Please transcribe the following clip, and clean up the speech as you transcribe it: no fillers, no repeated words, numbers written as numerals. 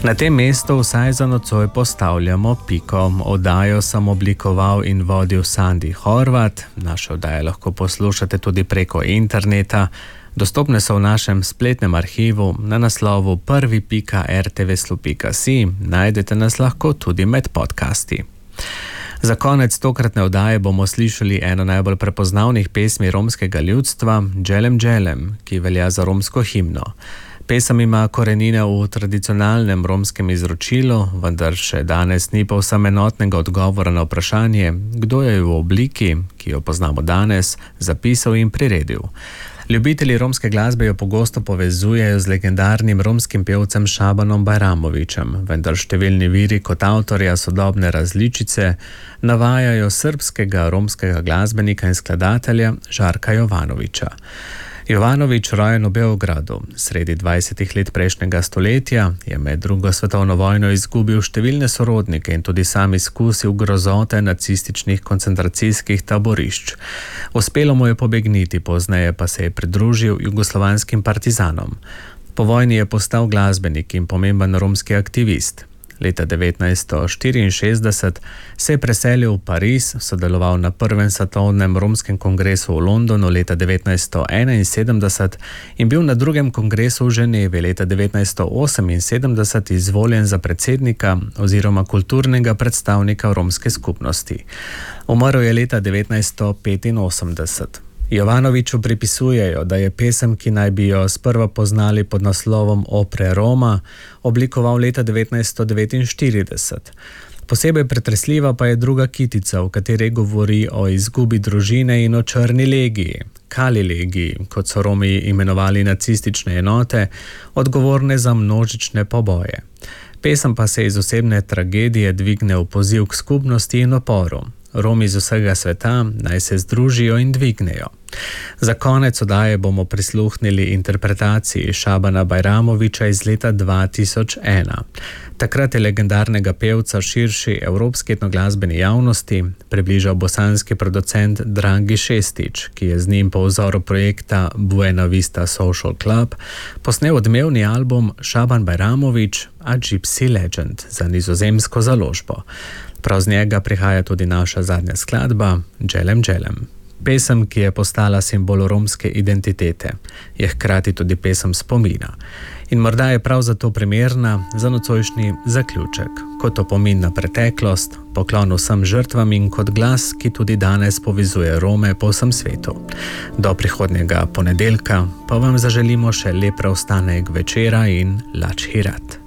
Na tem mestu vsaj za nocoj postavljamo piko. Oddajo sem oblikoval in vodil Sandi Horvat. Naše oddaje lahko poslušate tudi preko interneta. Dostopne so v našem spletnem arhivu na naslovu prvi.rtvslu.si. Najdete nas lahko tudi med podcasti. Za konec tokratne oddaje bomo slišali eno najbolj prepoznavnih pesmi romskega ljudstva, Dželem Dželem, ki velja za romsko himno. Pesem ima korenine v tradicionalnem romskem izročilu, vendar še danes ni povsem enotnega odgovora na vprašanje, kdo je v obliki, ki jo poznamo danes, zapisal in priredil. Ljubitelji romske glasbe jo pogosto povezujejo z legendarnim romskim pevcem Šabanom Bajramovićem, vendar številni viri kot avtorja sodobne različice navajajo srbskega romskega glasbenika in skladatelja Žarka Jovanovića. Jovanović, rojen v Beogradu, sredi 20. let prejšnjega stoletja, je med drugo svetovno vojno izgubil številne sorodnike in tudi sam izkusil grozote nacističnih koncentracijskih taborišč. Uspelo mu je pobegniti, pozneje pa se je pridružil jugoslovanskim partizanom. Po vojni je postal glasbenik in pomemben romski aktivist. Leta 1964 se je preselil v Pariz, sodeloval na prvem svetovnem romskem kongresu v Londonu leta 1971 in bil na drugem kongresu v Ženevi leta 1978 izvoljen za predsednika oziroma kulturnega predstavnika romske skupnosti. Umrl je leta 1985. Jovanoviću pripisujejo, da je pesem, ki naj bi jo sprva poznali pod naslovom Opre Roma, oblikoval leta 1949. Posebej pretresljiva pa je druga kitica, v kateri govori o izgubi družine in o črni legiji, Kali legiji, kot so Romi imenovali nacistične enote, odgovorne za množične poboje. Pesem pa se iz osebne tragedije dvigne v poziv k skupnosti in oporu. Romi iz vsega sveta naj se združijo in dvignejo. Za konec oddaje bomo prisluhnili interpretaciji Šabana Bajramovića iz leta 2001. Takrat je legendarnega pevca širši evropski etnoglasbeni javnosti približal bosanski producent Dragi Šestić, ki je z njim po vzoru projekta Buena Vista Social Club posnel odmevni album Šaban Bajramović A Gypsy Legend za nizozemsko založbo. Prav z njega prihaja tudi naša zadnja skladba, Dželem Dželem. Pesem, ki je postala simbol romske identitete, je hkrati tudi pesem spomina. In morda je prav zato primerna za nocojšnji zaključek, kot opomin na preteklost, poklon vsem žrtvam in kot glas, ki tudi danes povezuje Rome po vsem svetu. Do prihodnjega ponedeljka pa vam zaželimo še lep preostanek večera in lač hirat.